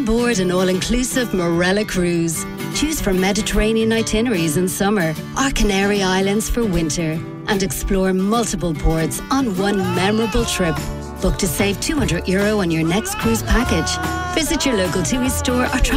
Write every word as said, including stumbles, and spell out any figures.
on board an all-inclusive Morella cruise. Choose from Mediterranean itineraries in summer or Canary Islands for winter and explore multiple ports on one memorable trip. Book to save two hundred euro on your next cruise package. Visit your local TUI store or try